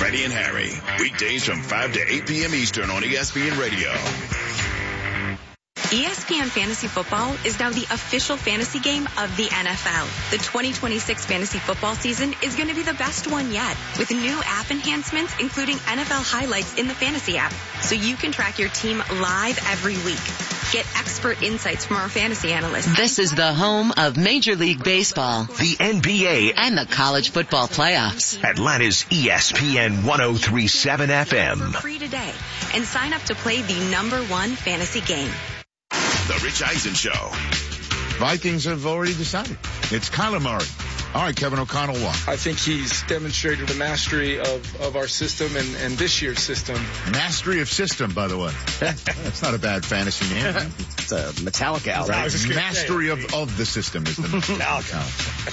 Freddie and Harry. Weekdays from 5 to 8 p.m. Eastern on ESPN Radio. ESPN Fantasy Football is now the official fantasy game of the NFL. The 2026 fantasy football season is going to be the best one yet, with new app enhancements, including NFL highlights in the fantasy app, so you can track your team live every week. Get expert insights from our fantasy analysts. This is the home of Major League Baseball, the NBA, and the college football playoffs. Atlanta's ESPN 103.7 FM. For free today, and sign up to play the #1 fantasy game. The Rich Eisen Show. Vikings have already decided. It's Kyler Murray. All right, Kevin O'Connell won. I think he's demonstrated the mastery of our system and this year's system. Mastery of system, by the way. That's not a bad fantasy name. It's a Metallica album. Right. Mastery of the system is the Metallica.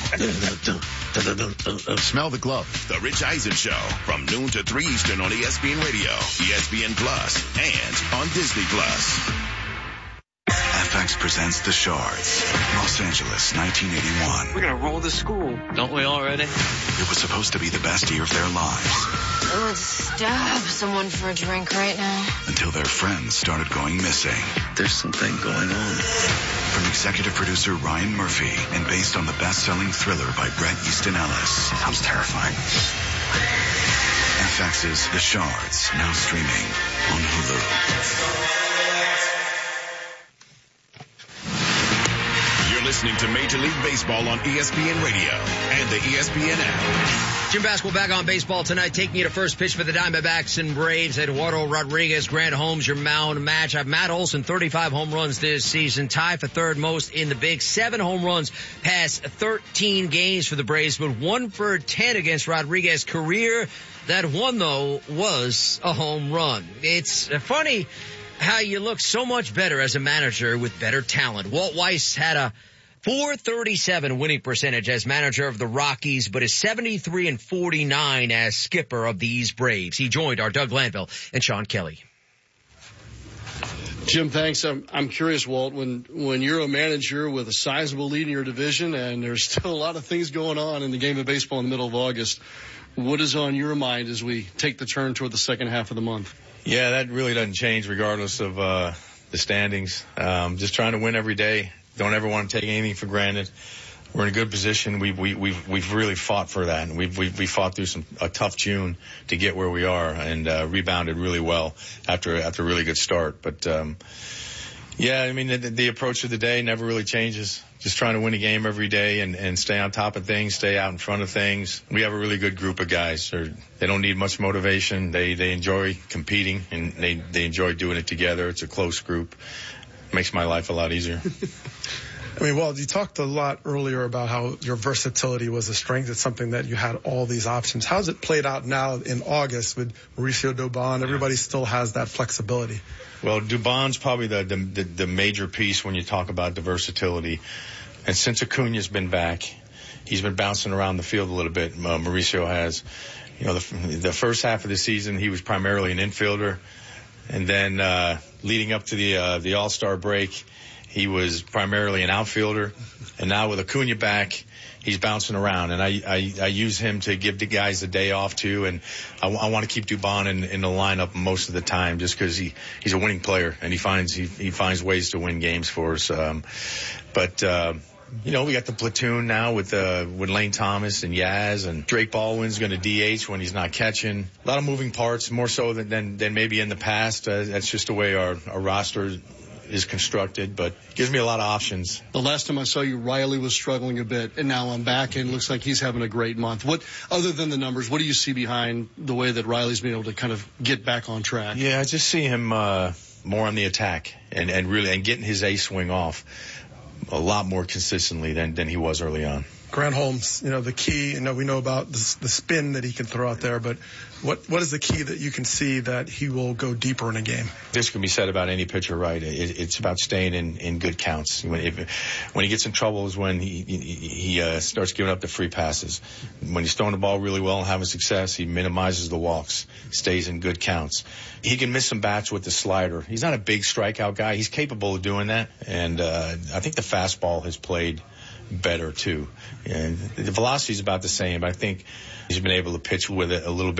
Smell the glove. The Rich Eisen Show from noon to 3 Eastern on ESPN Radio, ESPN Plus, and on Disney Plus. FX presents The Shards, Los Angeles, 1981. We're gonna roll the school. Don't we already? It was supposed to be the best year of their lives. I would stab someone for a drink right now. Until their friends started going missing. There's something going on. From executive producer Ryan Murphy and based on the best-selling thriller by Bret Easton Ellis. Sounds terrifying. FX's The Shards, now streaming on Hulu. Listening to Major League Baseball on ESPN Radio and the ESPN app. Gym basketball back on baseball tonight, taking you to first pitch for the Diamondbacks and Braves. Eduardo Rodriguez, Grant Holmes, your mound matchup. Matt Olson, 35 home runs this season, tied for third most in the big. 7 home runs past 13 games for the Braves, but 1 for 10 against Rodriguez. Career that one, though, was a home run. It's funny how you look so much better as a manager with better talent. Walt Weiss had a .437 winning percentage as manager of the Rockies, but is 73-49 as skipper of these Braves. He joined our Doug Glanville and Sean Kelly. Jim, thanks. I'm curious, Walt, when you're a manager with a sizable lead in your division and there's still a lot of things going on in the game of baseball in the middle of August, what is on your mind as we take the turn toward the second half of the month? Yeah, that really doesn't change regardless of the standings. Just trying to win every day. Don't ever want to take anything for granted. We're in a good position. We've really fought for that, and we fought through a tough June to get where we are, and rebounded really well after a really good start. But yeah, I mean the approach of the day never really changes. Just trying to win a game every day and stay on top of things, stay out in front of things. We have a really good group of guys. They don't need much motivation. They enjoy competing, and they enjoy doing it together. It's a close group. Makes my life a lot easier. I mean, Walt, you talked a lot earlier about how your versatility was a strength. It's something that you had all these options. How's it played out now in August with Mauricio Dubon? Everybody still has that flexibility. Well, Dubon's probably the major piece when you talk about the versatility. And since Acuna's been back, he's been bouncing around the field a little bit. Mauricio has. You know, the first half of the season, he was primarily an infielder. And then leading up to the All-Star break, he was primarily an outfielder. And now with Acuna back, he's bouncing around. And I use him to give the guys a day off, too. And I want to keep Dubon in the lineup most of the time just because he's a winning player. And he finds ways to win games for us. You know, we got the platoon now with Lane Thomas and Yaz, and Drake Baldwin's going to DH when he's not catching. A lot of moving parts, more so than maybe in the past. That's just the way our roster is constructed, but gives me a lot of options. The last time I saw you, Riley was struggling a bit, and now I'm back, and it looks like he's having a great month. What, other than the numbers, what do you see behind the way that Riley's been able to kind of get back on track? Yeah, I just see him more on the attack and getting his ace swing off a lot more consistently than he was early on. Grant Holmes, you know, the key, you know, we know about the spin that he can throw out there, but what is the key that you can see that he will go deeper in a game? This can be said about any pitcher, right? It's about staying in good counts. When he gets in trouble is when he starts giving up the free passes. When he's throwing the ball really well and having success, he minimizes the walks, stays in good counts. He can miss some bats with the slider. He's not a big strikeout guy. He's capable of doing that. And I think the fastball has played better too. And the velocity is about the same. I think he's been able to pitch with it a little bit